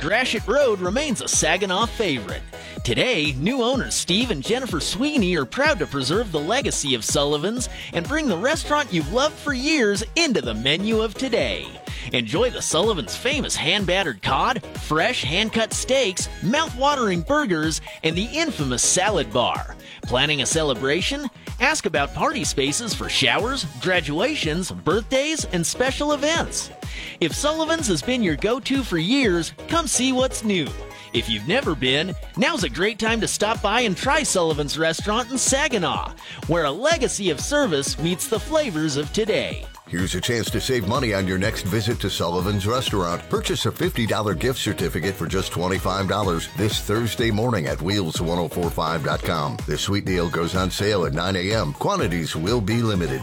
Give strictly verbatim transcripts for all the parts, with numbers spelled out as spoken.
Gratiot Road remains a Saginaw favorite. Today, new owners Steve and Jennifer Sweeney are proud to preserve the legacy of Sullivan's and bring the restaurant you've loved for years into the menu of today. Enjoy the Sullivan's famous hand-battered cod, fresh hand-cut steaks, mouth-watering burgers, and the infamous salad bar. Planning a celebration? Ask about party spaces for showers, graduations, birthdays, and special events. If Sullivan's has been your go-to for years, come see what's new. If you've never been, now's a great time to stop by and try Sullivan's Restaurant in Saginaw, where a legacy of service meets the flavors of today. Here's a chance to save money on your next visit to Sullivan's Restaurant. Purchase a fifty dollars gift certificate for just twenty-five dollars this Thursday morning at wheels ten forty-five dot com. This sweet deal goes on sale at nine a.m. Quantities will be limited.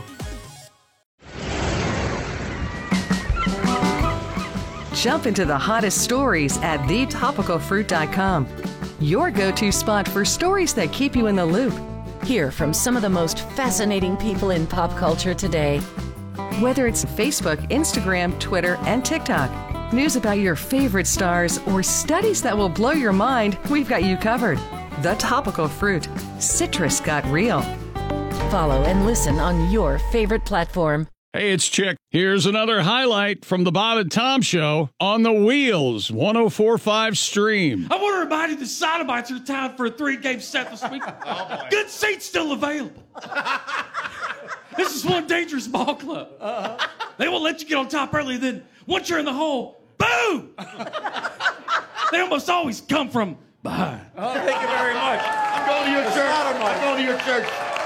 Jump into the hottest stories at the topical fruit dot com. Your go-to spot for stories that keep you in the loop. Hear from some of the most fascinating people in pop culture today. Whether it's Facebook, Instagram, Twitter, and TikTok, news about your favorite stars, or studies that will blow your mind, we've got you covered. The Topical Fruit. Citrus got real. Follow and listen on your favorite platform. Hey, it's Chick. Here's another highlight from the Bob and Tom Show on the Wheels ten forty-five stream. I want to remind you the Sodomites are tied for a three-game set this week. Oh, good seats still available. This is one dangerous ball club. Uh-huh. They won't let you get on top early. Then once you're in the hole, boom! They almost always come from behind. Oh, thank you very much. I'm going to your church. I'm going to your church.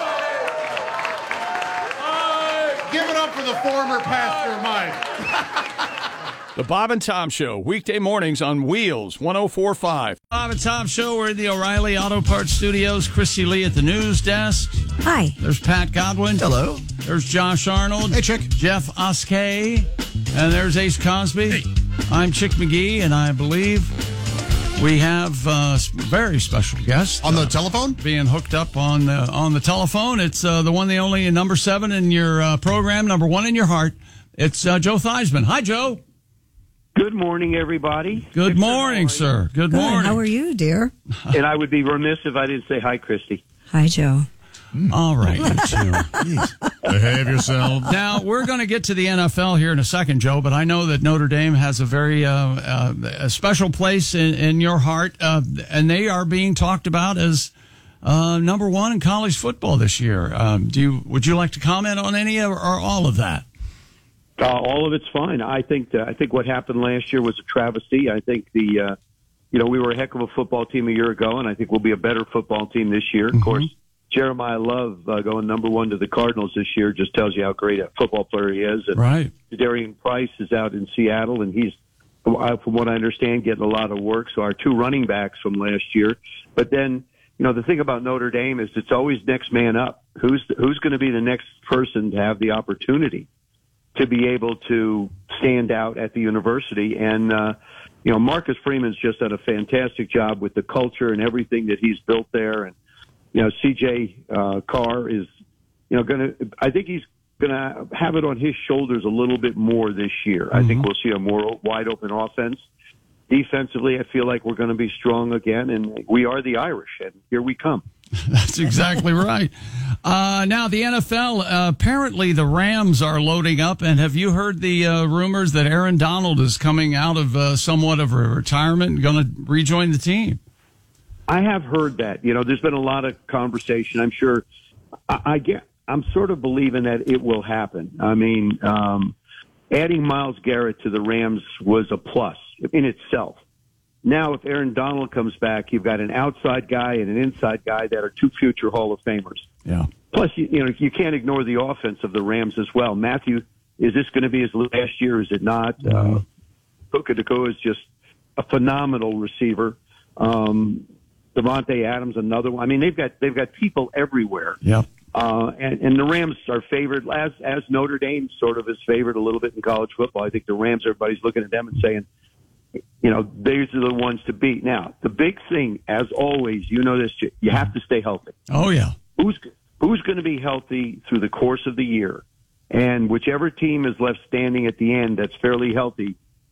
Uh, give it up for the former pastor of mine. The Bob and Tom Show, weekday mornings on Wheels ten forty-five. Bob and Tom Show, we're in the O'Reilly Auto Parts Studios. Christy Lee at the news desk. Hi. There's Pat Godwin. Hello. There's Josh Arnold. Hey, Chick. Jeff Oskay. And there's Ace Cosby. Hey. I'm Chick McGee, and I believe we have a very special guest. On the uh, telephone? Being hooked up on the, on the telephone. It's uh, the one, the only, number seven in your uh, program, number one in your heart. It's uh, Joe Theismann. Hi, Joe. Good morning, everybody. Good morning, sir. Good, Good morning. How are you, dear? And I would be remiss if I didn't say hi, Christy. Hi, Joe. All right, you two. Behave yourself. Now, we're going to get to the N F L here in a second, Joe, but I know that Notre Dame has a very uh, uh, a special place in, in your heart, uh, and they are being talked about as uh, number one in college football this year. Um, do you? Would you like to comment on any or, or all of that? Uh, all of it's fine. I think uh, I think what happened last year was a travesty. I think the uh, you know we were a heck of a football team a year ago, and I think we'll be a better football team this year. Mm-hmm. Of course, Jeremiah Love uh, going number one to the Cardinals this year just tells you how great a football player he is. And right. Darian Price is out in Seattle, and he's, from what I understand, getting a lot of work. So our two running backs from last year. But then, you know, the thing about Notre Dame is it's always next man up. Who's who's going to be the next person to have the opportunity to be able to stand out at the university? And, uh, you know, Marcus Freeman's just done a fantastic job with the culture and everything that he's built there. And, you know, C J uh, Carr is, you know, going to, I think he's going to have it on his shoulders a little bit more this year. Mm-hmm. I think we'll see a more wide open offense. Defensively, I feel like we're going to be strong again, and we are the Irish, and here we come. That's exactly right. Uh, now, the N F L, uh, apparently the Rams are loading up, and have you heard the uh, rumors that Aaron Donald is coming out of uh, somewhat of a retirement and going to rejoin the team? I have heard that. You know, there's been a lot of conversation. I'm sure I, I get, I'm sort of believing that it will happen. I mean, um, adding Myles Garrett to the Rams was a plus in itself. Now, if Aaron Donald comes back, you've got an outside guy and an inside guy that are two future Hall of Famers. Yeah. Plus, you, you know, you can't ignore the offense of the Rams as well. Matthew, is this going to be his last year? Is it not? Mm-hmm. Uh, Puka Nacua is just a phenomenal receiver. Um, Devontae Adams, another one. I mean, they've got they've got people everywhere. Yeah. Uh, and, and the Rams are favored, as as Notre Dame sort of is favored a little bit in college football. I think the Rams, everybody's looking at them and saying, you know, these are the ones to beat. Now, the big thing, as always, you know this, you have to stay healthy. Oh, yeah. Who's who's going to be healthy through the course of the year? And whichever team is left standing at the end that's fairly healthy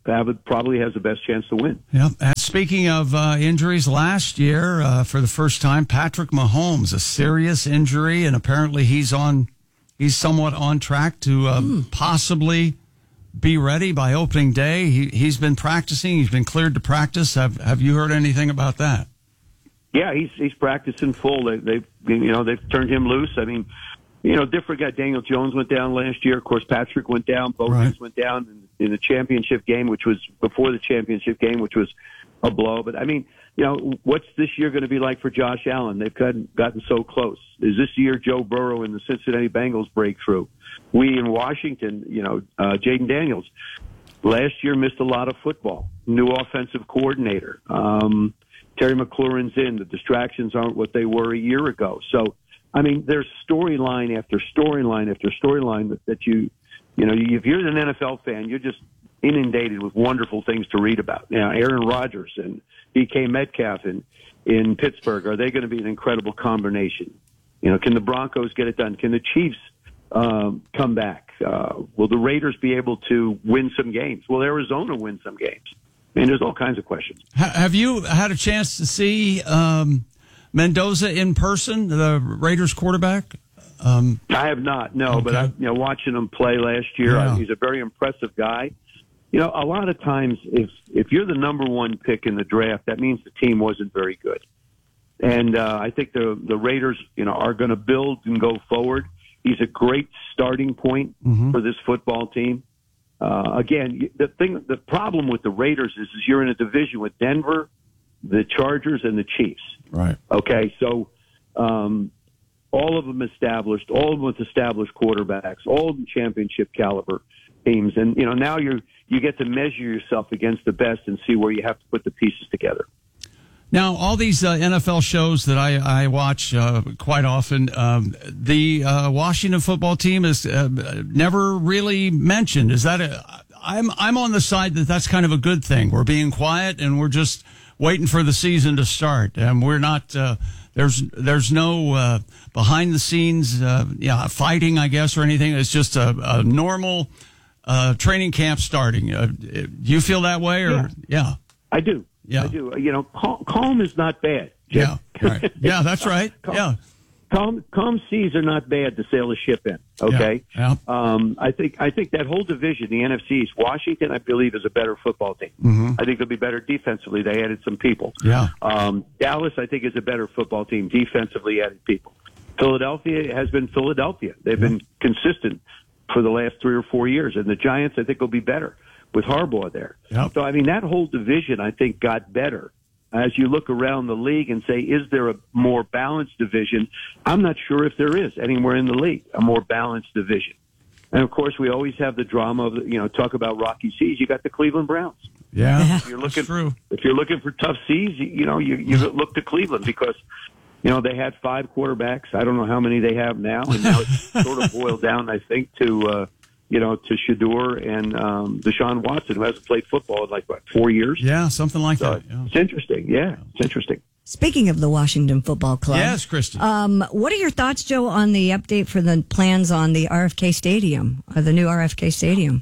have a, probably has the best chance to win. Yeah. And speaking of uh, injuries, last year, uh, for the first time, Patrick Mahomes, a serious injury, and apparently he's on, he's somewhat on track to uh, mm. possibly be ready by opening day. He he's been practicing. He's been cleared to practice. Have Have you heard anything about that? Yeah, he's he's practicing full. They, they've you know they've turned him loose. I mean, you know, different guy. Daniel Jones went down last year. Of course, Patrick went down. Both right. went down in, in the championship game, which was before the championship game, which was a blow. But I mean, you know, what's this year going to be like for Josh Allen? They've gotten gotten so close. Is this year Joe Burrow and the Cincinnati Bengals breakthrough? We in Washington, you know, uh, Jaden Daniels last year missed a lot of football. New offensive coordinator. Um, Terry McLaurin's in. The distractions aren't what they were a year ago. So, I mean, there's storyline after storyline after storyline that, that you, you know, if you're an N F L fan, you're just inundated with wonderful things to read about. You know, Aaron Rodgers and D K Metcalf in, in Pittsburgh, are they going to be an incredible combination? You know, can the Broncos get it done? Can the Chiefs um, come back? Uh, will the Raiders be able to win some games? Will Arizona win some games? I mean, there's all kinds of questions. Have you had a chance to see um, Mendoza in person, the Raiders quarterback? Um, I have not, no, okay. but I, you know, watching him play last year, yeah. I, he's a very impressive guy. You know, a lot of times, if if you're the number one pick in the draft, that means the team wasn't very good. And uh, I think the the Raiders, you know, are going to build and go forward. He's a great starting point mm-hmm. for this football team. Uh, again, the thing, the problem with the Raiders is, is you're in a division with Denver, the Chargers, and the Chiefs. Right. Okay, so um, all of them established, all of them with established quarterbacks, all of them championship caliber teams, and you know now you you get to measure yourself against the best and see where you have to put the pieces together. Now, all these uh, N F L shows that I, I watch uh, quite often, um, the uh, Washington football team is uh, never really mentioned. Is that a, I'm I'm on the side that that's kind of a good thing. We're being quiet and we're just waiting for the season to start, and we're not. Uh, there's there's no uh, behind the scenes, uh, yeah, fighting, I guess, or anything. It's just a, a normal uh, training camp starting. Uh, do you feel that way, or yeah, yeah? I do. Yeah. I do. You know, calm, calm is not bad. Jim. Yeah, right. Yeah, that's right. calm, yeah. Calm, calm seas are not bad to sail a ship in. Okay. Yeah. yeah. Um, I think, I think that whole division, the N F C East, Washington, I believe, is a better football team. Mm-hmm. I think they'll be better defensively. They added some people. Yeah. Um, Dallas, I think, is a better football team. Defensively added people. Philadelphia has been Philadelphia. They've yeah. been consistent for the last three or four years. And the Giants, I think, will be better with Harbaugh there. Yep. So, I mean, that whole division, I think, got better. As you look around the league and say, is there a more balanced division? I'm not sure if there is anywhere in the league, a more balanced division. And, of course, we always have the drama of, you know, talk about rocky seas. You got the Cleveland Browns. Yeah, if you're looking, that's true. If you're looking for tough seas, you, you know, you, you look to Cleveland because, you know, they had five quarterbacks. I don't know how many they have now. And now it's sort of boiled down, I think, to uh, – you know, to Shador and um, Deshaun Watson, who hasn't played football in like, what, four years? Yeah, something like so that. Yeah. It's interesting. Yeah, it's interesting. Speaking of the Washington Football Club. Yes, Christy. Um, what are your thoughts, Joe, on the update for the plans on the R F K Stadium, or the new R F K Stadium?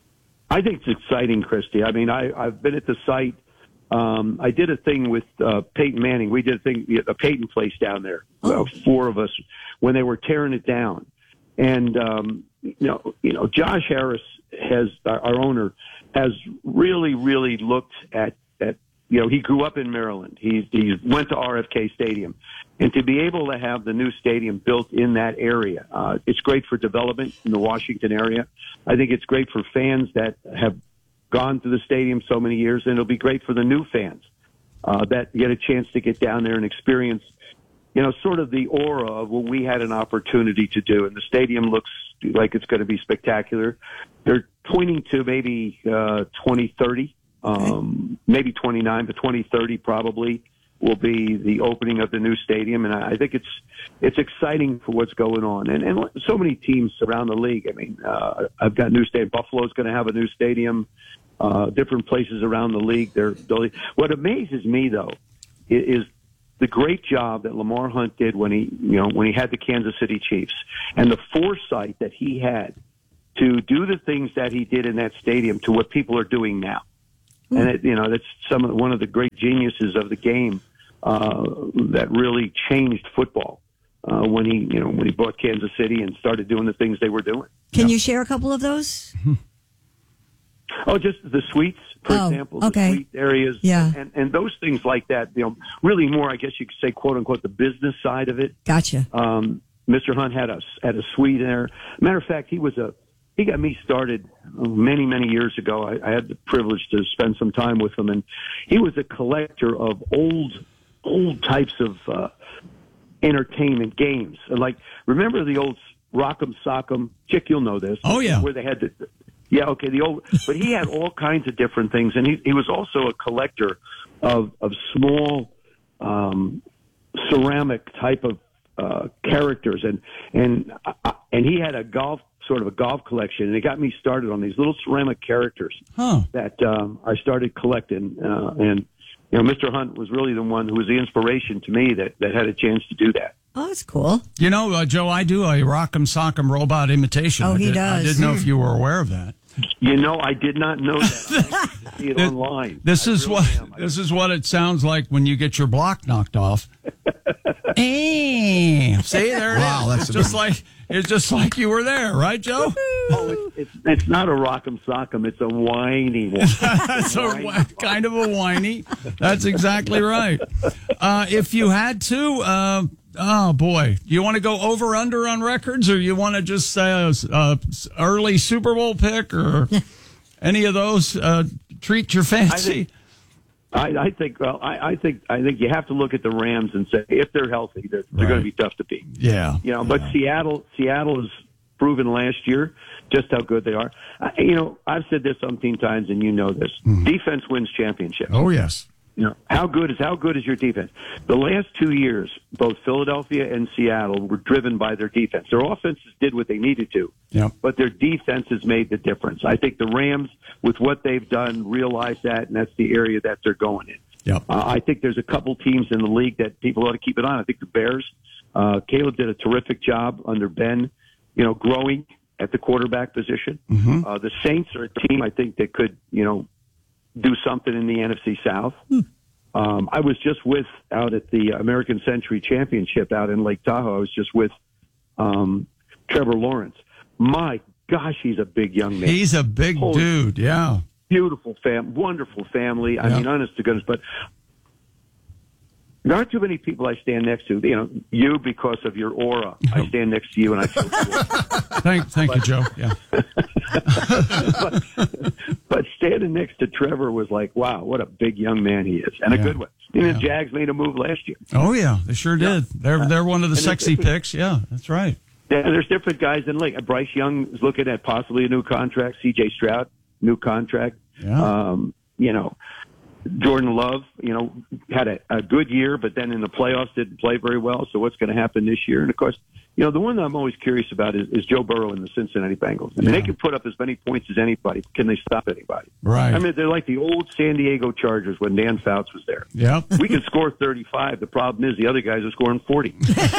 I think it's exciting, Christy. I mean, I, I've been at the site. Um, I did a thing with uh, Peyton Manning. We did a thing at the Peyton place down there, oh. uh, four of us, when they were tearing it down. And, um, you know, you know, Josh Harris has, our owner, has really, really looked at, at, you know, he grew up in Maryland. He, he went to R F K Stadium. And to be able to have the new stadium built in that area, uh, it's great for development in the Washington area. I think it's great for fans that have gone to the stadium so many years, and it'll be great for the new fans uh, that get a chance to get down there and experience, you know, sort of the aura of what we had an opportunity to do. And the stadium looks like it's going to be spectacular. They're pointing to maybe uh, twenty thirty, um, maybe twenty-nine, but twenty thirty probably will be the opening of the new stadium. And I think it's it's exciting for what's going on. And, and so many teams around the league. I mean, uh, I've got new stadium. Buffalo's going to have a new stadium. Uh, different places around the league. They're building. What amazes me, though, is the great job that Lamar Hunt did when he, you know, when he had the Kansas City Chiefs, and the foresight that he had to do the things that he did in that stadium to what people are doing now. and it, you know that's some of the, one of the great geniuses of the game uh, that really changed football uh, when he you know when he bought Kansas City and started doing the things they were doing. Can yeah. you share a couple of those? Oh, just the suites, for oh, example, okay. the suite areas, yeah. and, and those things like that. You know, really more, I guess you could say, quote unquote, the business side of it. Gotcha. Um, Mister Hunt had a had a suite there. Matter of fact, he was a he got me started many many years ago. I, I had the privilege to spend some time with him, and he was a collector of old old types of uh, entertainment games. Like, remember the old Rock'em Sock'em? Chick, you'll know this. Oh yeah, where they had the yeah okay the old, but he had all kinds of different things, and he he was also a collector of of small um, ceramic type of uh, characters, and and uh, and he had a golf sort of a golf collection, and it got me started on these little ceramic characters huh. that um, I started collecting, uh, and you know, Mister Hunt was really the one who was the inspiration to me that that had a chance to do that. Oh, that's cool. You know, uh, Joe, I do a Rock'em Sock'em robot imitation. Oh, I he did, does. I didn't know if you were aware of that. You know, I did not know that. I see it online. This I is really what am. this is what it sounds like when you get your block knocked off. Eh. See, there it Wow, is. that's It's just like it's just like you were there, right, Joe? Oh, it's, it's it's not a Rock'em Sock'em. It's a whiny one. That's a whi- kind of a whiny. That's exactly right. Uh, if you had to, uh, oh boy, you want to go over under on records, or you want to just say a, a early Super Bowl pick, or any of those uh, treat your fancy? I think, I, I think. Well, I, I think. I think you have to look at the Rams and say if they're healthy, they're, they're Right. going to be tough to beat. Yeah, You know, but yeah. Seattle, Seattle has proven last year just how good they are. I, you know, I've said this umpteen times, and you know this: Mm-hmm. defense wins championships. Oh yes. You know, how good is how good is your defense? The last two years, both Philadelphia and Seattle were driven by their defense. Their offenses did what they needed to, Yep. but their defenses made the difference. I think the Rams, with what they've done, realize that, and that's the area that they're going in. Yep. Uh, I think there's a couple teams in the league that people ought to keep it on. I think the Bears. Uh, Caleb did a terrific job under Ben, you know, growing at the quarterback position. Mm-hmm. Uh, the Saints are a team I think that could, you know, do something in the N F C South. Hmm. Um, I was just with out at the American Century Championship out in Lake Tahoe. I was just with um, Trevor Lawrence. My gosh, he's a big young man. He's a big Holy dude. Yeah. Beautiful fam, wonderful family. I Yeah. mean, honest to goodness, but there aren't too many people I stand next to. You know, you because of your aura. I stand next to you, and I feel cool. Thank, thank you, Joe. Yeah. but, but standing next to Trevor was like, wow, what a big young man he is, and Yeah. a good one. You know, Yeah. the Jags made a move last year. Oh yeah, they sure did. They're they're one of the And sexy it's- picks. Yeah, that's right. Yeah, there's different guys in the league. Bryce Young is looking at possibly a new contract. C J Stroud, new contract. Yeah. Um, you know, Jordan Love, you know, had a, a good year, but then in the playoffs didn't play very well. So what's going to happen this year? And of course, you know, the one that I'm always curious about is, is Joe Burrow and the Cincinnati Bengals. I mean, Yeah. they can put up as many points as anybody. Can they stop anybody? Right. I mean, they're like the old San Diego Chargers when Dan Fouts was there. Yep. We can score thirty-five. The problem is the other guys are scoring forty.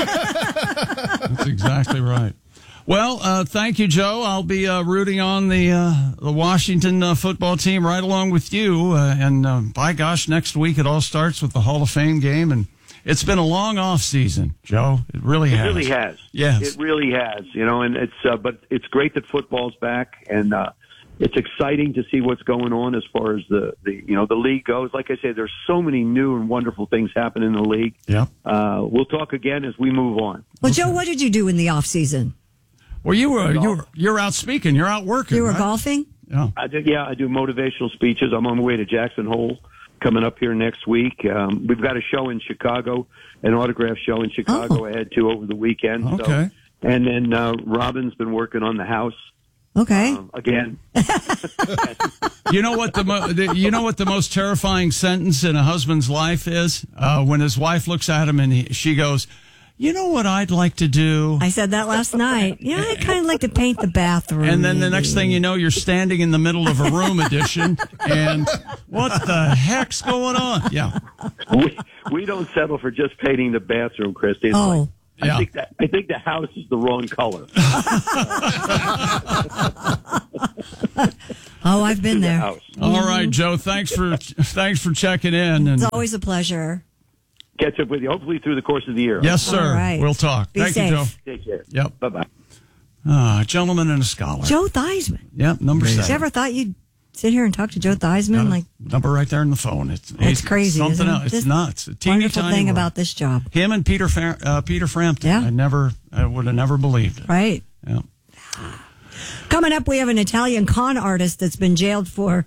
That's exactly right. Well, uh, thank you, Joe. I'll be uh, rooting on the uh, the Washington uh, football team right along with you. Uh, and uh, by gosh, next week it all starts with the Hall of Fame game, and it's been a long off season, Joe. It really It has. really has. Yes. It really has. You know, and it's uh, but it's great that football's back, and uh, it's exciting to see what's going on as far as the, the you know the league goes. Like I say, there's so many new and wonderful things happening in the league. Yeah. Uh, we'll talk again as we move on. Well, Joe, what did you do in the off season? Well, you were you were you're out speaking. You're out working. You were right? golfing? Yeah. I did, yeah, I do motivational speeches. I'm on my way to Jackson Hole coming up here next week. Um, we've got a show in Chicago, an autograph show in Chicago Oh. I had to over the weekend. Okay. So, and then uh, Robin's been working on the house Okay. um, again. You know what the, mo- the you know what the most terrifying sentence in a husband's life is? Uh, when his wife looks at him and he, she goes, "You know what I'd like to do?" I said that last night. Yeah, I'd kind of like to paint the bathroom. And then the maybe. next thing you know, you're standing in the middle of a room edition, and what the heck's going on? Yeah, we we don't settle for just painting the bathroom, Christy. It's Oh. like, I Yeah. think that I think the house is the wrong color. Oh, I've been To the there. house. All right, Joe. Thanks for thanks for checking in. And It's always a pleasure. Catch up with you hopefully through the course of the year. yes, sir. All right. We'll talk. Be Thank safe. you, Joe. Take care. Yep. Bye-bye. Ah, a gentleman and a scholar. Joe Theismann. Yep, number You seven. ever thought you'd sit here and talk to Joe Theismann? Like, Number right there in the phone. It's that's it's crazy. Something isn't it? else. It's This nuts. A teeny wonderful tiny thing world. about this job, Him and Peter Fa- uh, Peter Frampton. Yeah. I never, I would have never believed it. right? Yeah. Coming up, we have an Italian con artist that's been jailed for.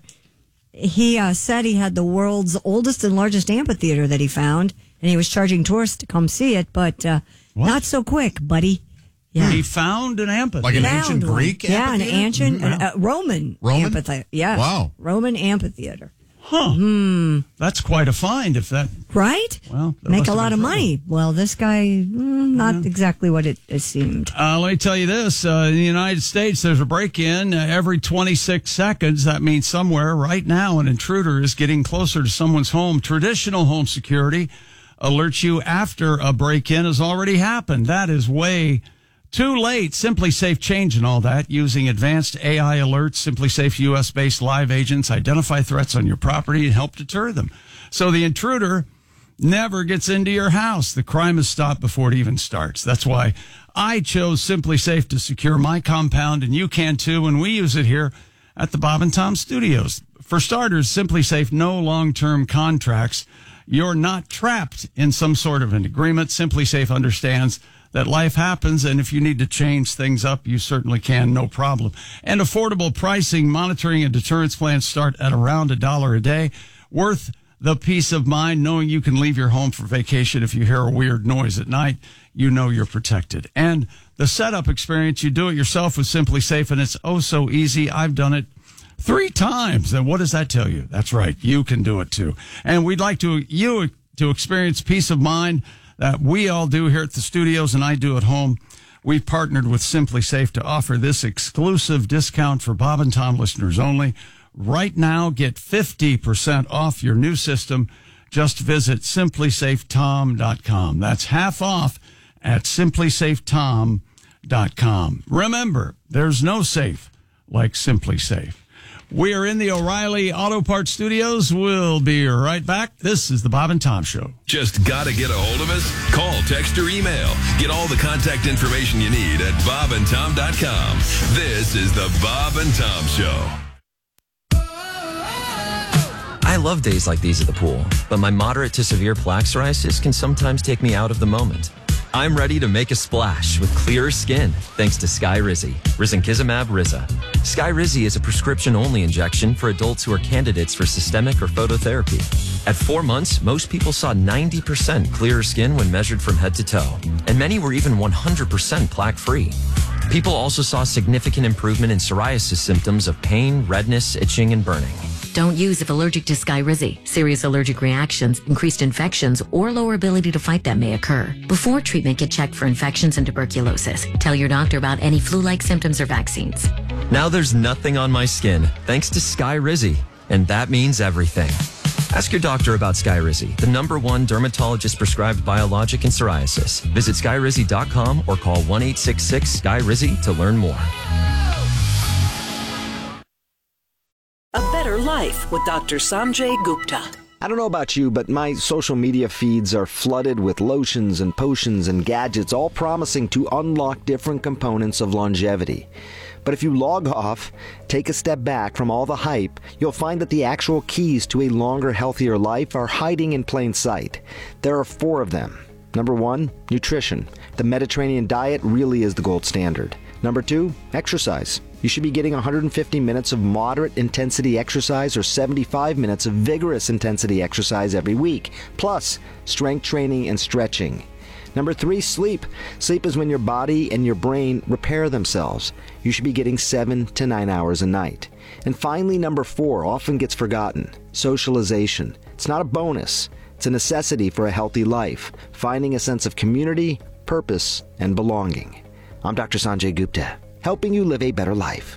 He uh, said he had the world's oldest and largest amphitheater that he found, and he was charging tourists to come see it, but uh, What? not so quick, buddy. Yeah. He found an amphitheater. Like an Found ancient one. Greek Yeah, an amphitheater? ancient Mm-hmm. uh, Roman, Roman? amphitheater. Yeah. Wow. Roman amphitheater. Huh. Hmm. That's quite a find if that. Right? Well, that Make must a have lot been of true. money. Well, this guy, mm, not exactly what it, it seemed. Uh, let me tell you this. Uh, in the United States, there's a break-in uh, every twenty-six seconds. That means somewhere right now an intruder is getting closer to someone's home. Traditional home security alerts you after a break-in has already happened. That is way too late. Simply Safe changing all that using advanced A I alerts. Simply Safe U S-based live agents identify threats on your property and help deter them. So the intruder never gets into your house. The crime is stopped before it even starts. That's why I chose Simply Safe to secure my compound, and you can too, and we use it here at the Bob and Tom Studios. For starters, Simply Safe, no long-term contracts. You're not trapped in some sort of an agreement. Simply Safe understands that life happens, and if you need to change things up, you certainly can, no problem. And affordable pricing, monitoring, and deterrence plans start at around a dollar a day. Worth the peace of mind knowing you can leave your home for vacation if you hear a weird noise at night. You know you're protected. And the setup experience, you do it yourself with Simply Safe, and it's oh so easy. I've done it three times. And what does that tell you? That's right. You can do it too. And we'd like to you to experience peace of mind that we all do here at the studios and I do at home. We've partnered with Simply Safe to offer this exclusive discount for Bob and Tom listeners only. Right now, get fifty percent off your new system. Just visit simply safe tom dot com. That's half off at simply safe tom dot com. Remember, there's no safe like Simply Safe. We are in the O'Reilly Auto Parts Studios. We'll be right back. This is the Bob and Tom Show. Just gotta get a hold of us? Call, text, or email. Get all the contact information you need at bob and tom dot com. This is the Bob and Tom Show. I love days like these at the pool, but my moderate to severe plaque psoriasis can sometimes take me out of the moment. I'm ready to make a splash with clearer skin thanks to Skyrizi, risankizumab Riza. Skyrizi is a prescription-only injection for adults who are candidates for systemic or phototherapy. At four months, most people saw ninety percent clearer skin when measured from head to toe, and many were even one hundred percent plaque-free. People also saw significant improvement in psoriasis symptoms of pain, redness, itching, and burning. Don't use if allergic to Skyrizi. Serious allergic reactions, increased infections, or lower ability to fight them may occur. Before treatment, get checked for infections and tuberculosis. Tell your doctor about any flu-like symptoms or vaccines. Now there's nothing on my skin thanks to Skyrizi, and that means everything. Ask your doctor about Skyrizi, the number one dermatologist prescribed biologic in psoriasis. Visit skyrizi dot com or call one eight six six Sky Rizi to learn more. A Better Life with Doctor Sanjay Gupta. I don't know about you, but my social media feeds are flooded with lotions and potions and gadgets, all promising to unlock different components of longevity. But if you log off, take a step back from all the hype, you'll find that the actual keys to a longer, healthier life are hiding in plain sight. There are four of them. Number one, nutrition. The Mediterranean diet really is the gold standard. Number two, exercise. You should be getting one hundred fifty minutes of moderate intensity exercise or seventy-five minutes of vigorous intensity exercise every week, plus strength training and stretching. Number three, sleep. Sleep is when your body and your brain repair themselves. You should be getting seven to nine hours a night. And finally, number four, often gets forgotten, socialization. It's not a bonus. It's a necessity for a healthy life, finding a sense of community, purpose, and belonging. I'm Doctor Sanjay Gupta, helping you live a better life.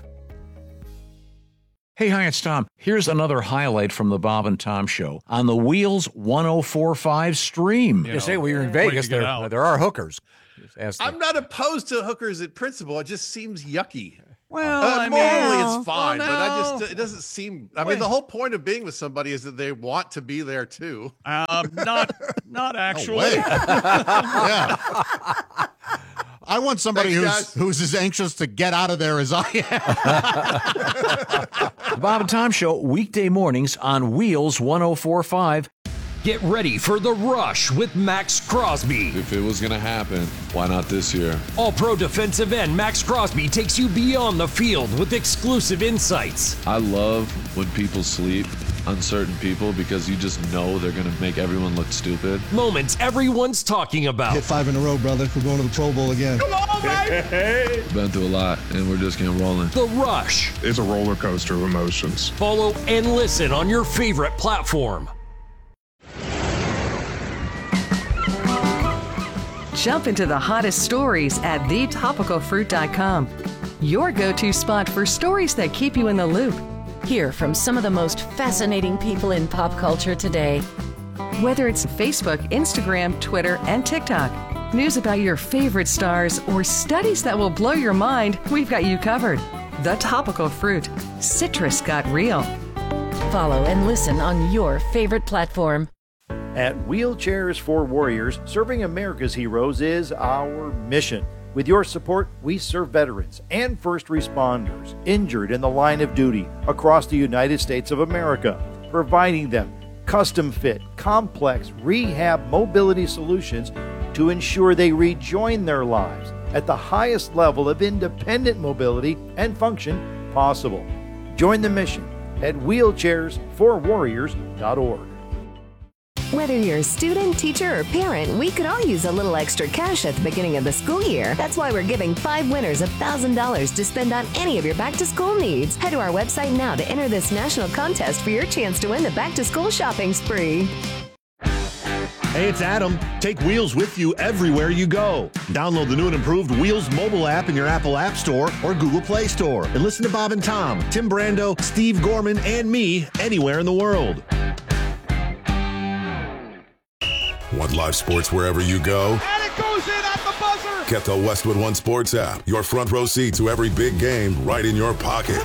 Hey, hi, it's Tom. Here's another highlight from the Bob and Tom Show on the Wheels one oh four point five stream. You, you know, say, well, you're in Vegas, there, there are hookers. Just ask I'm not opposed to hookers in principle. It just seems yucky. Well, uh, I mean, morally well, it's fine, well, but I no. just it doesn't seem. I Wait. mean, the whole point of being with somebody is that they want to be there too. Uh, not, not actually. No way. Yeah. I want somebody Thanks, who's who's as anxious to get out of there as I am. The Bob and Tom Show, weekday mornings on Wheels one oh four point five. Get ready for The Rush with Max Crosby. If it was going to happen, why not this year? All-pro defensive end Max Crosby takes you beyond the field with exclusive insights. I love when people sleep on certain people because you just know they're going to make everyone look stupid. Moments everyone's talking about. Hit five in a row, brother. We're going to the Pro Bowl again. Come on, baby! Been through a lot, and we're just getting rolling. The Rush. It's a roller coaster of emotions. Follow and listen on your favorite platform. Jump into the hottest stories at the topical fruit dot com. Your go-to spot for stories that keep you in the loop. Hear from some of the most fascinating people in pop culture today. Whether it's Facebook, Instagram, Twitter, and TikTok, news about your favorite stars, or studies that will blow your mind, we've got you covered. The Topical Fruit. Citrus got real. Follow and listen on your favorite platform. At Wheelchairs for Warriors, serving America's heroes is our mission. With your support, we serve veterans and first responders injured in the line of duty across the United States of America, providing them custom-fit, complex rehab mobility solutions to ensure they rejoin their lives at the highest level of independent mobility and function possible. Join the mission at wheelchairs for warriors dot org. Whether you're a student, teacher, or parent, we could all use a little extra cash at the beginning of the school year. That's why we're giving five winners one thousand dollars to spend on any of your back-to-school needs. Head to our website now to enter this national contest for your chance to win the back-to-school shopping spree. Hey, it's Adam. Take Wheels with you everywhere you go. Download the new and improved Wheels mobile app in your Apple App Store or Google Play Store. And listen to Bob and Tom, Tim Brando, Steve Gorman, and me anywhere in the world. Want live sports wherever you go? And it goes in at the buzzer! Get the Westwood One Sports app. Your front row seat to every big game right in your pocket.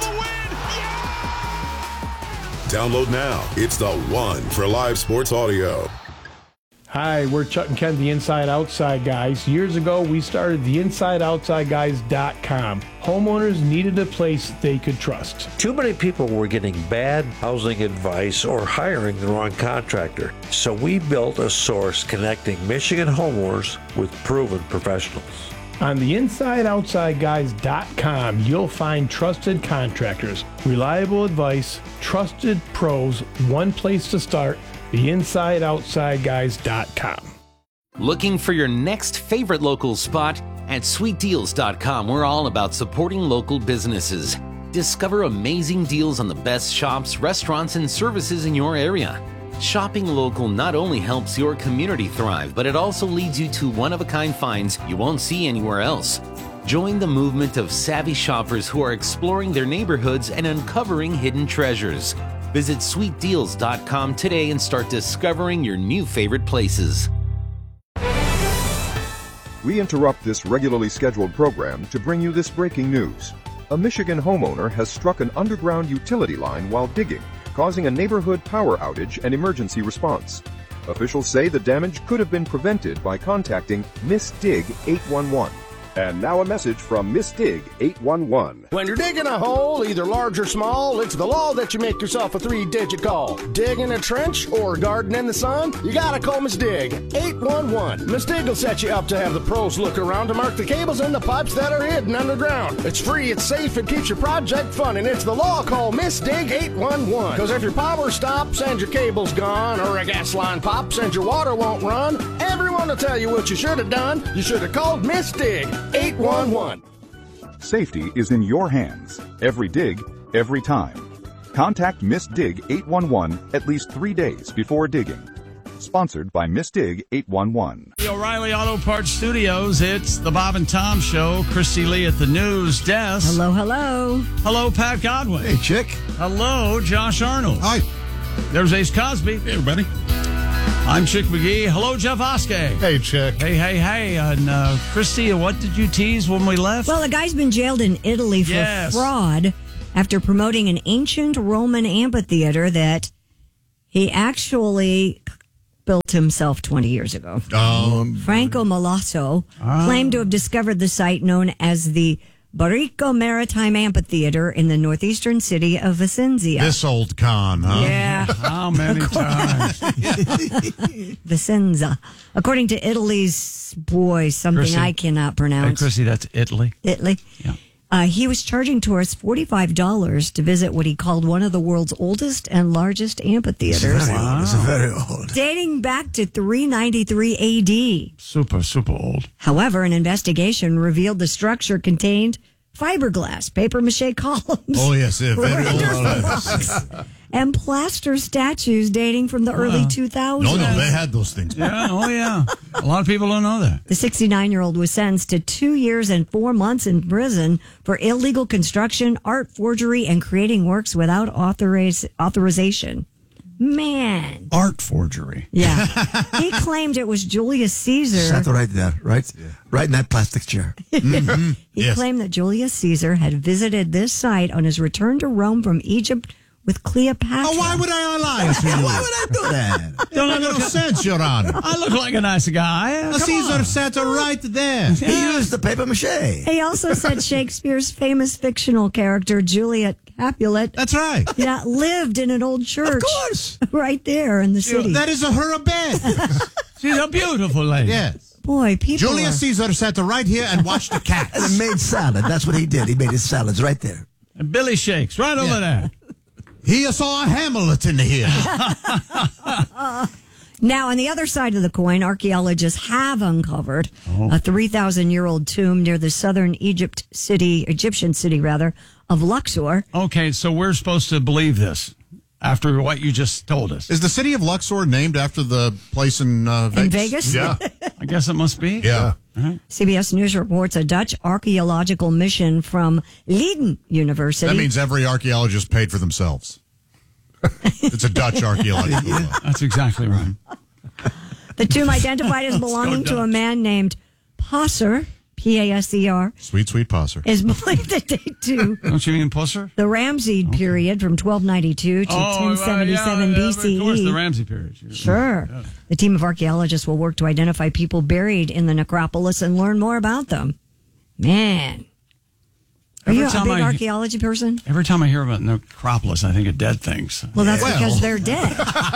Download now. It's the one for live sports audio. Hi, we're Chuck and Ken, the Inside Outside Guys. Years ago, we started the inside outside guys dot com. Homeowners needed a place they could trust. Too many people were getting bad housing advice or hiring the wrong contractor. So we built a source connecting Michigan homeowners with proven professionals. On the inside outside guys dot com, you'll find trusted contractors, reliable advice, trusted pros, one place to start, the inside outside guys dot com. Looking for your next favorite local spot? At sweet deals dot com, we're all about supporting local businesses. Discover amazing deals on the best shops, restaurants, and services in your area. Shopping local not only helps your community thrive, but it also leads you to one-of-a-kind finds you won't see anywhere else. Join the movement of savvy shoppers who are exploring their neighborhoods and uncovering hidden treasures. Visit sweet deals dot com today and start discovering your new favorite places. We interrupt this regularly scheduled program to bring you this breaking news. A Michigan homeowner has struck an underground utility line while digging, causing a neighborhood power outage and emergency response. Officials say the damage could have been prevented by contacting Miss Dig eight one one. And now a message from Miss Dig eight one one. When you're digging a hole, either large or small, it's the law that you make yourself a three-digit call. Digging a trench or garden in the sun, you gotta call Miss Dig eight one one. Miss Dig will set you up to have the pros look around to mark the cables and the pipes that are hidden underground. It's free, it's safe, it keeps your project fun, and it's the law. Call Miss Dig eight one one. Because if your power stops and your cable's gone, or a gas line pops and your water won't run, everyone will tell you what you should have done. You should have called Miss Dig eight one one. Safety is in your hands. Every dig, every time. Contact Miss Dig eight one one at least three days before digging. Sponsored by Miss Dig eight one one. The O'Reilly Auto Parts Studios, it's the Bob and Tom Show. Christy Lee at the news desk. Hello, hello. Hello, Pat Godwin. Hey, Chick. Hello, Josh Arnold. Hi. There's Ace Cosby. Hey, everybody. I'm Chick McGee. Hello, Jeff Oskey. Hey, Chick. Hey, hey, hey. And uh, Christy, what did you tease when we left? Well, a guy's been jailed in Italy for Yes. fraud after promoting an ancient Roman amphitheater that he actually built himself twenty years ago. Um, Franco Malasso Ah. claimed to have discovered the site known as the Barrico Maritime Amphitheater in the northeastern city of Vicenza. This old con, huh? Yeah. How many times? Vicenza. According to Italy's, boy, something Chrissy. I cannot Hey, pronounce. Christy, that's Italy. Italy. Yeah. Uh, he was charging tourists forty-five dollars to visit what he called one of the world's oldest and largest amphitheaters. Wow. It's very old. Dating back to three ninety-three A D. Super, super old. However, an investigation revealed the structure contained fiberglass, paper mache columns, Oh, yes. Yeah, very render old. blocks, and plaster statues dating from the early two thousands. No, no, they had those things. Yeah, oh, yeah. A lot of people don't know that. The sixty-nine-year-old was sentenced to two years and four months in prison for illegal construction, art forgery, and creating works without authoriz- authorization. Man. Art forgery. Yeah. He claimed it was Julius Caesar. Sat right there, right? Right in that plastic chair. Mm-hmm. He Yes. claimed that Julius Caesar had visited this site on his return to Rome from Egypt with Cleopatra. Oh, why would I lie to you? Why would I do that? Don't make no sense, Your Honor. I look like a nice guy. Come Caesar on. sat right there. He used the paper mache. He also said Shakespeare's famous fictional character, Juliet Capulet, That's right. yeah, lived in an old church. Of course. Right there in the city. That is a her bed. She's a beautiful lady. Yes. Boy, people Julius are- Caesar sat right here and watched the And cats. it made salad. That's what he did. He made his salads right there. And Billy Shakes right over there. He saw a Hamilton here. Now, on the other side of the coin, archaeologists have uncovered a three thousand year old tomb near the southern Egypt city, Egyptian city rather, of Luxor. Okay, so we're supposed to believe this after what you just told us. Is the city of Luxor named after the place in uh, Vegas? In Vegas? Yeah. I guess it must be. Yeah. C B S News reports a Dutch archaeological mission from Leiden University. That means every archaeologist paid for themselves. It's a Dutch archaeological. That's exactly right. The tomb identified as belonging to a man named Passer, P A S E R, Sweet, sweet posser. is believed to date to Don't you mean Pusser? the Ramsey period from twelve ninety-two to ten seventy-seven yeah, B C E. Of course, the Ramsey period. Sure. Yeah. The team of archaeologists will work to identify people buried in the necropolis and learn more about them. Man. Are Every you a time big I- archaeology person? Every time I hear about necropolis, I think of dead things. Well, that's Well. because they're dead.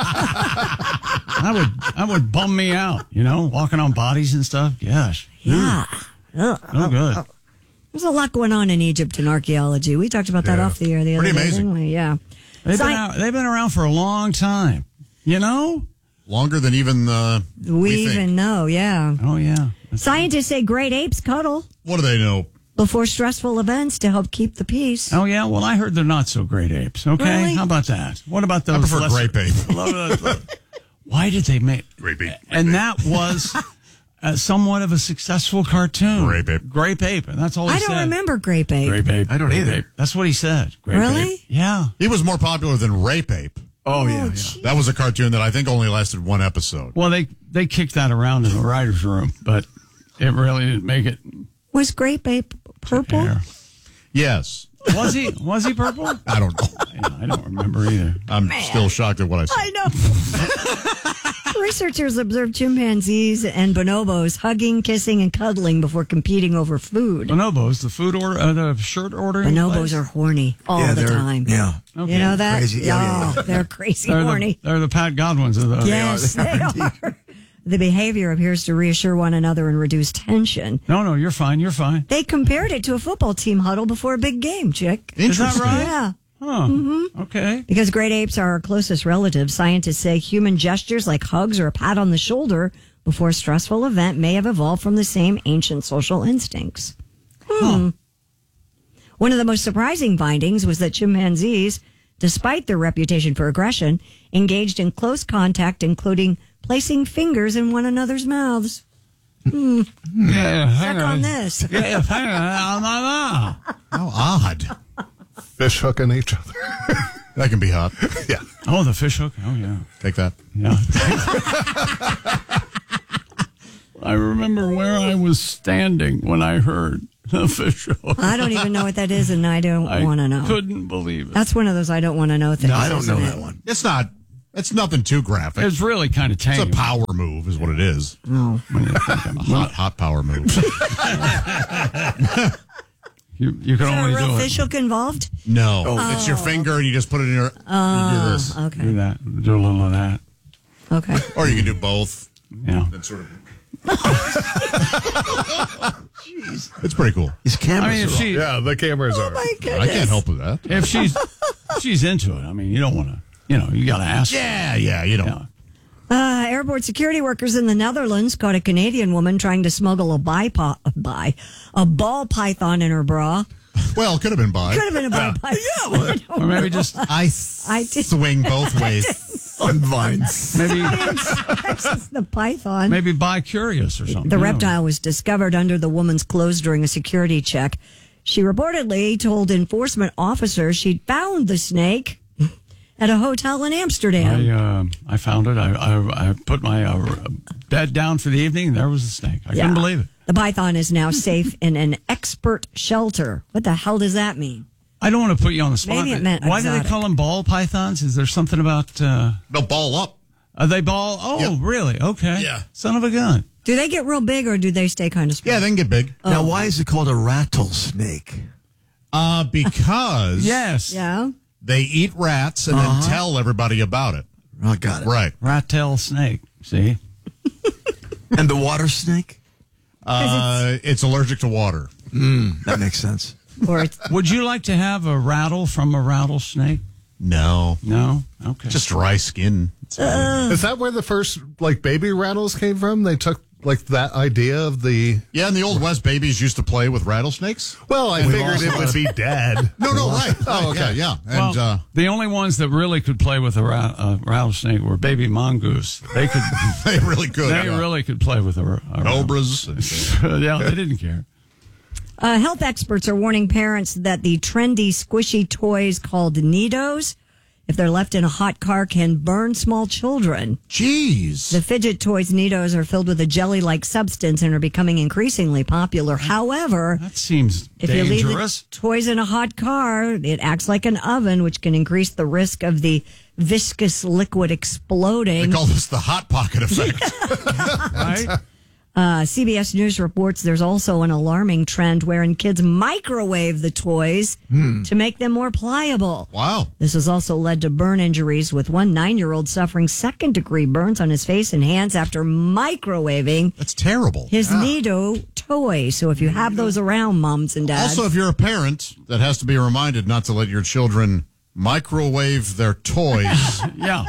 That would that would bum me out. You know, walking on bodies and stuff. Gosh. Yeah. Ugh. No good. There's a lot going on in Egypt in archaeology. We talked about that Yeah. off the air the other Pretty day. amazing. didn't we? Yeah. They've Sci- been out, they've been around for a long time. You know? Longer than even uh, we, we, even think. know, yeah. Oh yeah. Scientists say great apes cuddle What do they know? before stressful events to help keep the peace. Oh yeah. Well, I heard they're not so great apes. Okay. Really? How about that? What about those? I prefer lesser- grape ape. Why did they make? Grape ape. And that was uh, somewhat of a successful cartoon. Grape ape. Grape ape. And that's all he I said. don't remember grape ape. Grape ape. I don't Grape either. ape. That's what he said. Grape Really? ape. Yeah. He was more popular than Rape Ape. Oh, yeah. gee. That was a cartoon that I think only lasted one episode. Well, they they kicked that around in the writers' room, but it really didn't make it. Was grape ape purple? air. Yes. Was he? Was he purple? I don't know. Yeah, I don't remember either. I'm still shocked at what I said. I know. Researchers observed chimpanzees and bonobos hugging, kissing, and cuddling before competing over food. Bonobos, the food order, uh, the shirt ordering. Bonobos place? are horny all Yeah, the they're- time. yeah. Okay. You know that? Crazy. Yeah, yeah, yeah. Oh, they're crazy They're horny. the, they're the Pat Godwins of the. Yes, they are. The behavior appears to reassure one another and reduce tension. No, no, you're fine. You're fine. They compared it to a football team huddle before a big game, Chick. Is that right? Yeah. Huh. Mm-hmm. Okay. Because great apes are our closest relatives, scientists say human gestures like hugs or a pat on the shoulder before a stressful event may have evolved from the same ancient social instincts. Hmm. One of the most surprising findings was that chimpanzees, despite their reputation for aggression, engaged in close contact, including placing fingers in one another's mouths. Hmm. Yeah, hang Check on this. Yeah, hang on. How odd. Fish hooking each other. That can be hot. Yeah. Oh, the fish hook. Oh, yeah. Take that. Yeah. I remember where I was standing when I heard the fish hook. I don't even know what that is, and I don't I want to know. couldn't believe it. That's one of those I don't want to know things. No, I don't know isn't that it? one. It's not. It's nothing too graphic. It's really kind of tame. It's a power move, is what it is. Oh. A hot, hot power move. you you can Is there only a real do fish it. hook involved? No, Oh. it's your finger, and you just put it in your. Oh, you do this, okay. Do that. Do a little of that. Okay. or you can do both. Yeah. And sort of. Jeez, it's pretty cool. These cameras. I mean, if are she, Yeah, the cameras Oh are. my goodness. I can't help with that. if she's if she's into it, I mean, you don't want to. You know, you got to ask. her. Yeah, yeah, you know. Yeah. Uh, airport security workers in the Netherlands caught a Canadian woman trying to smuggle a bipo- bi- a ball python in her bra. Well, it could have been by. Could have been a ball python. Or maybe just I, I did- swing both ways. on vines. maybe It's the python. maybe bi-curious or something. The you know. reptile was discovered under the woman's clothes during a security check. She reportedly told enforcement officers she'd found the snake at a hotel in Amsterdam. I uh, I found it. I I, I put my uh, bed down for the evening. And there was a snake. I Yeah. couldn't believe it. The python is now safe in an expert shelter. What the hell does that mean? I don't want to put you on the spot. Maybe it but meant why do exotic. they call them ball pythons? Is there something about? Uh, They'll ball up. are they ball? Oh, Yep. really? Okay. Yeah. Son of a gun. Do they get real big or do they stay kind of small? Yeah, they can get big. Now, why is it called a rattlesnake? Uh, because Yes. Yeah. they eat rats and Uh-huh. then tell everybody about it. Oh, got it. Right. Rat tail snake. See. And the water snake? Uh, it's allergic to water. Mm, that makes sense. Or it's, Would you like to have a rattle from a rattlesnake? No. No. Okay. Just dry skin. Is that where the first like baby rattles came from? They took like that idea of the. Yeah, in the Old West, babies used to play with rattlesnakes. Well, I We've figured it also- would be dead. No, no, right. Oh, okay, okay. yeah. And Well, uh, the only ones that really could play with a ra- uh, rattlesnake were baby mongoose. They could. they really could. They yeah. really could play with a, ra- a Cobras. yeah, they didn't care. uh, health experts are warning parents that the trendy squishy toys called Neatos, if they're left in a hot car, can burn small children. Jeez. The fidget toys Neatos are filled with a jelly-like substance and are becoming increasingly popular. However, That seems if you leave the dangerous. toys in a hot car, it acts like an oven, which can increase the risk of the viscous liquid They exploding. call this the hot pocket effect. Right? Uh, C B S News reports there's also an alarming trend wherein kids microwave the toys to make them more pliable. Wow. This has also led to burn injuries, with one nine-year-old suffering second-degree burns on his face and hands after microwaving That's terrible. his Neato toy. So if you have those around, moms and dads. Also, if you're a parent that has to be reminded not to let your children microwave their toys, Yeah.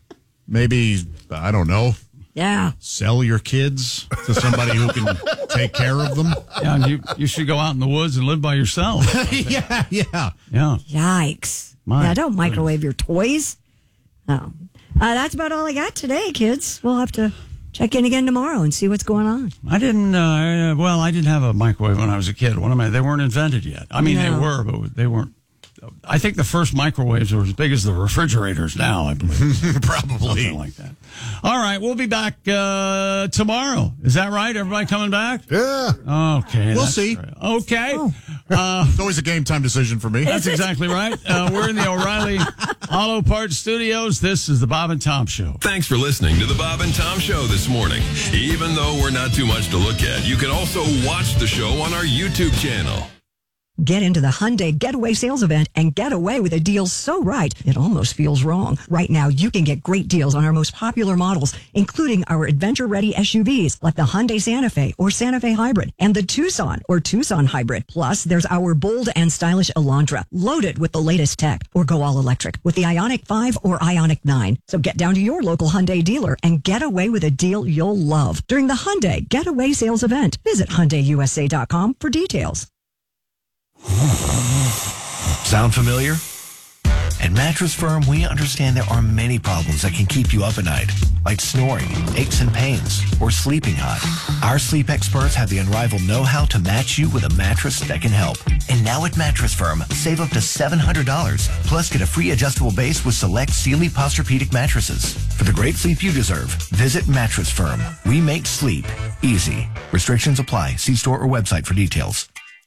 maybe, I don't know, yeah. sell your kids to somebody who can take care of them. Yeah, and you, you should go out in the woods and live by yourself. yeah, yeah. Yeah. Yikes. My yeah, don't microwave your toys. Oh. Uh, that's about all I got today, kids. We'll have to check in again tomorrow and see what's going on. I didn't, uh, well, I didn't have a microwave when I was a kid. One of my, they weren't invented yet. I mean, No. they were, but they weren't. I think the first microwaves were as big as the refrigerators now, I believe. Probably. Something like that. All right, we'll be back uh, tomorrow. Is that right? Everybody coming back? Yeah. Okay. We'll that's see. right. Okay. Oh. Uh, It's always a game time decision for me. that's exactly right. Uh, we're in the O'Reilly Auto Parts Studios. This is the Bob and Tom Show. Thanks for listening to the Bob and Tom Show this morning. Even though we're not too much to look at, you can also watch the show on our YouTube channel. Get into the Hyundai Getaway Sales Event and get away with a deal so right, it almost feels wrong. Right now, you can get great deals on our most popular models, including our adventure-ready S U Vs like the Hyundai Santa Fe or Santa Fe Hybrid and the Tucson or Tucson Hybrid. Plus, there's our bold and stylish Elantra, loaded with the latest tech, or go all electric with the Ioniq five or Ioniq nine. So get down to your local Hyundai dealer and get away with a deal you'll love during the Hyundai Getaway Sales Event. Visit Hyundai U S A dot com for details. Sound familiar? At Mattress Firm, we understand there are many problems that can keep you up at night, like snoring, aches and pains, or sleeping hot. Our sleep experts have the unrivaled know-how to match you with a mattress that can help. And now at Mattress Firm, save up to seven hundred dollars, plus get a free adjustable base with select Sealy Posturepedic mattresses. For the great sleep you deserve, visit Mattress Firm. We make sleep easy. Restrictions apply. See store or website for details.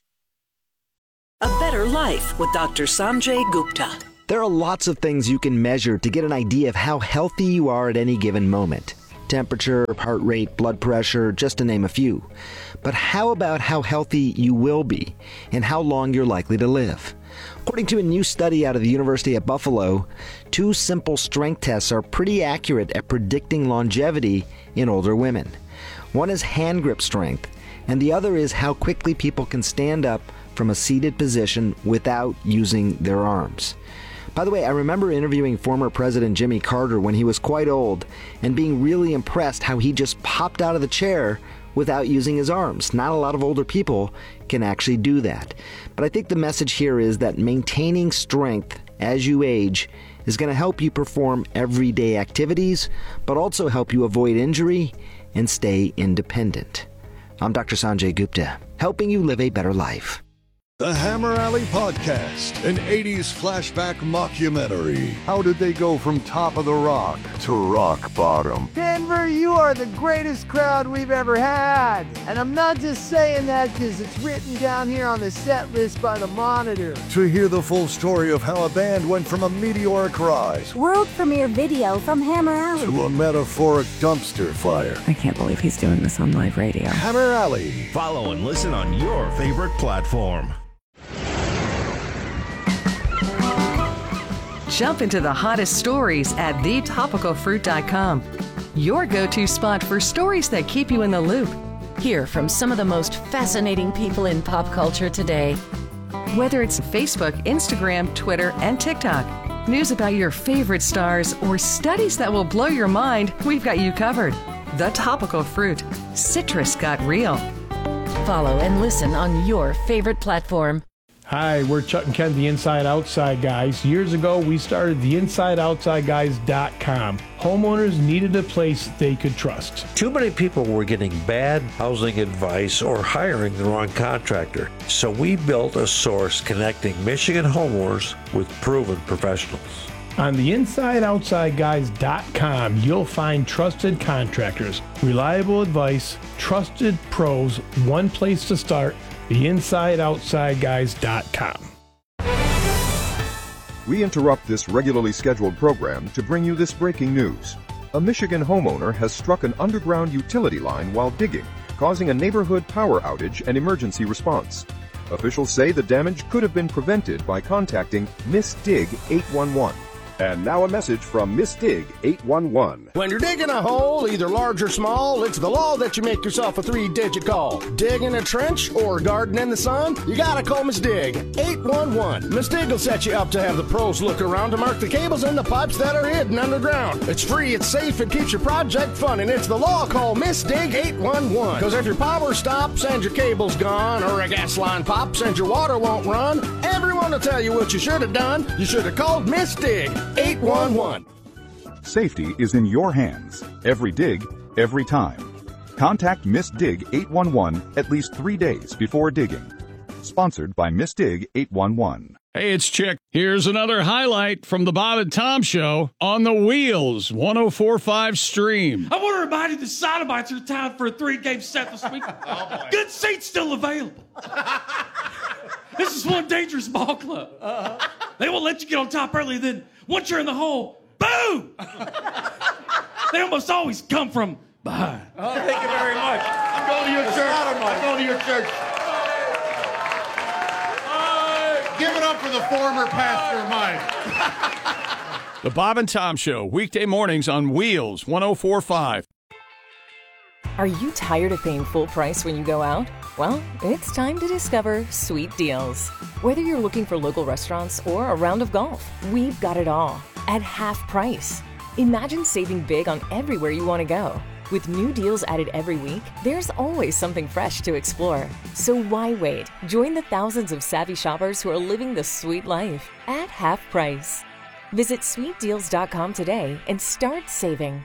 A better life with Doctor Sanjay Gupta. There are lots of things you can measure to get an idea of how healthy you are at any given moment. Temperature, heart rate, blood pressure, just to name a few. But how about how healthy you will be and how long you're likely to live? According to a new study out of the University of Buffalo, two simple strength tests are pretty accurate at predicting longevity in older women. One is hand grip strength, and the other is how quickly people can stand up from a seated position without using their arms. By the way, I remember interviewing former President Jimmy Carter when he was quite old and being really impressed how he just popped out of the chair without using his arms. Not a lot of older people can actually do that. But I think the message here is that maintaining strength as you age is going to help you perform everyday activities, but also help you avoid injury and stay independent. I'm Doctor Sanjay Gupta, helping you live a better life. The Hammer Alley Podcast, an eighties flashback mockumentary. How did they go from top of the rock to rock bottom? Denver, you are the greatest crowd we've ever had. And I'm not just saying that because it's written down here on the set list by the Monitor. To hear the full story of how a band went from a meteoric rise, world premiere video from Hammer Alley, to a metaphoric dumpster fire. I can't believe he's doing this on live radio. Hammer Alley. Follow and listen on your favorite platform. Jump into the hottest stories at the topical fruit dot com. Your go-to spot for stories that keep you in the loop. Hear from some of the most fascinating people in pop culture today. Whether it's Facebook, Instagram, Twitter, and TikTok, news about your favorite stars, or studies that will blow your mind, we've got you covered. The Topical Fruit. Citrus got real. Follow and listen on your favorite platform. Hi, we're Chuck and Ken, the Inside Outside Guys. Years ago, we started the inside outside guys dot com. Homeowners needed a place they could trust. Too many people were getting bad housing advice or hiring the wrong contractor. So we built a source connecting Michigan homeowners with proven professionals. On the inside outside guys dot com, you'll find trusted contractors, reliable advice, trusted pros, one place to start, the inside outside guys dot com. We interrupt this regularly scheduled program to bring you this breaking news. A Michigan homeowner has struck an underground utility line while digging, causing a neighborhood power outage and emergency response. Officials say the damage could have been prevented by contacting Miss Dig eight one one. And now a message from Miss Dig eight one one. When you're digging a hole, either large or small, it's the law that you make yourself a three-digit call. Digging a trench or garden in the sun, you gotta call Miss Dig eight one one. Miss Dig will set you up to have the pros look around to mark the cables and the pipes that are hidden underground. It's free, it's safe, it keeps your project fun, and it's the law. Call Miss Dig eight one one. Because if your power stops and your cable's gone, or a gas line pops and your water won't run, everyone will tell you what you should have done. You should have called Miss Dig eight one one. Safety is in your hands. Every dig, every time. Contact Miss Dig eight one one at least three days before digging. Sponsored by Miss Dig eight one one. Hey, it's Chick. Here's another highlight from the Bob and Tom Show on the Wheels one oh four point five stream. I want to remind you the Sodomites are tied for a three-game set this week. Oh, good seats still available. This is one dangerous ball club. Uh-huh. They won't let you get on top early, then once you're in the hole, boom! They almost always come from behind. Oh, thank you very much. I'm going to your church. I'm going to your church. Give it up for the former pastor, Mike. The Bob and Tom Show, weekday mornings on Wheels one oh four point five. Are you tired of paying full price when you go out? Well, it's time to discover Sweet Deals. Whether you're looking for local restaurants or a round of golf, we've got it all at half price. Imagine saving big on everywhere you want to go. With new deals added every week, there's always something fresh to explore. So why wait? Join the thousands of savvy shoppers who are living the sweet life at half price. Visit sweet deals dot com today and start saving.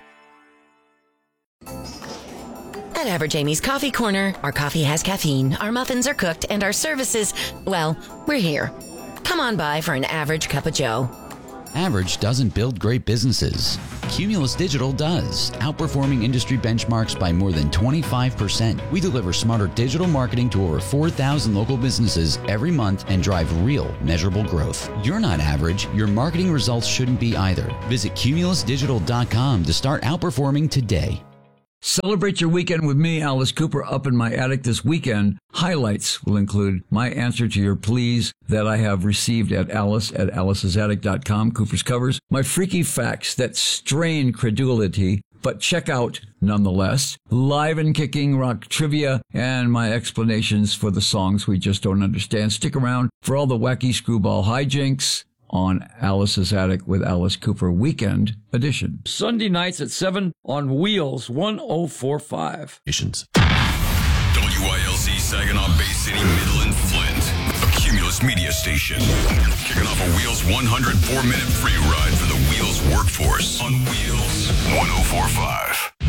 At Average Amy's Coffee Corner, our coffee has caffeine, our muffins are cooked, and our services, well, we're here. Come on by for an average cup of joe. Average doesn't build great businesses. Cumulus Digital does, outperforming industry benchmarks by more than twenty-five percent. We deliver smarter digital marketing to over four thousand local businesses every month and drive real, measurable growth. You're not average. Your marketing results shouldn't be either. Visit cumulus digital dot com to start outperforming today. Celebrate your weekend with me, Alice Cooper, up in my attic this weekend. Highlights will include my answer to your pleas that I have received at Alice at alice's attic dot com, Cooper's Covers, my freaky facts that strain credulity, but check out nonetheless, live and kicking rock trivia, and my explanations for the songs we just don't understand. Stick around for all the wacky screwball hijinks on Alice's Attic with Alice Cooper Weekend Edition. Sunday nights at seven on Wheels one oh four point five. W I L Z Saginaw Bay City, Midland, Flint. A Cumulus media station. Kicking off a Wheels one hundred four minute free ride for the Wheels workforce on Wheels one oh four point five.